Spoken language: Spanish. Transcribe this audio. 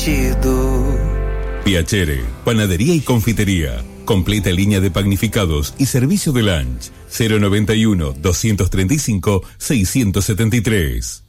sentido. Piacere, panadería y confitería. Completa línea de panificados y servicio de lunch. 091-235-673.